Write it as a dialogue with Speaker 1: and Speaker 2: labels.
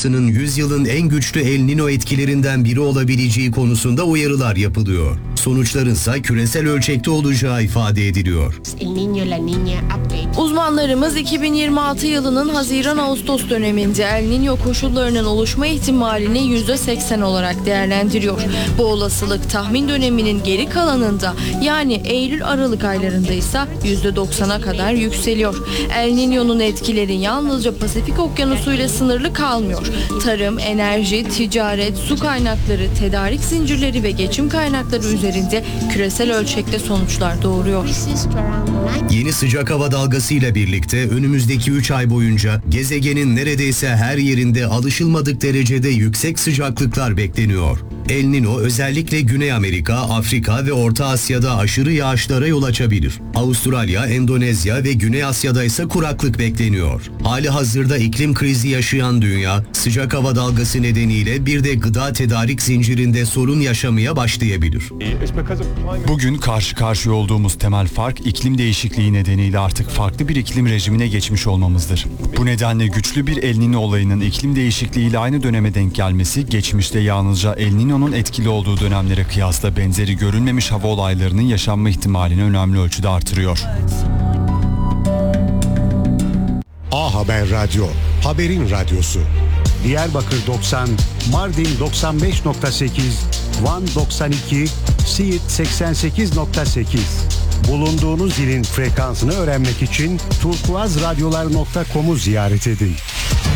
Speaker 1: dalgasının 100 yılın en güçlü El Niño etkilerinden biri olabileceği konusunda uyarılar yapılıyor. Sonuçların ise küresel ölçekte olacağı ifade ediliyor.
Speaker 2: Uzmanlarımız 2026 yılının Haziran-Ağustos döneminde El Niño koşullarının oluşma ihtimalini %80 olarak değerlendiriyor. Bu olasılık tahmin döneminin geri kalanında yani Eylül-Aralık aylarında ise %90'a kadar yükseliyor. El Niño'nun etkileri yalnızca Pasifik Okyanusu ile sınırlı kalmıyor. Tarım, enerji, ticaret, su kaynakları, tedarik zincirleri ve geçim kaynakları üzerinde küresel ölçekte sonuçlar doğuruyor.
Speaker 1: Yeni sıcak hava dalgasıyla birlikte önümüzdeki 3 ay boyunca gezegenin neredeyse her yerinde alışılmadık derecede yüksek sıcaklıklar bekleniyor. El Niño özellikle Güney Amerika, Afrika ve Orta Asya'da aşırı yağışlara yol açabilir. Avustralya, Endonezya ve Güney Asya'da ise kuraklık bekleniyor. Hali hazırda iklim krizi yaşayan dünya, sıcak hava dalgası nedeniyle bir de gıda tedarik zincirinde sorun yaşamaya başlayabilir.
Speaker 3: Bugün karşı karşıya olduğumuz temel fark iklim değişikliği nedeniyle artık farklı bir iklim rejimine geçmiş olmamızdır. Bu nedenle güçlü bir El Niño olayının iklim değişikliğiyle aynı döneme denk gelmesi, geçmişte yalnızca El Niño'nun etkili olduğu dönemlere kıyasla benzeri görülmemiş hava olaylarının yaşanma ihtimalini önemli ölçüde artırıyor.
Speaker 4: A Haber Radyo, haberin radyosu. Diyarbakır 90, Mardin 95.8, Van 92, Siirt 88.8. Bulunduğunuz ilin frekansını öğrenmek için turkuazradyolar.com'u ziyaret edin.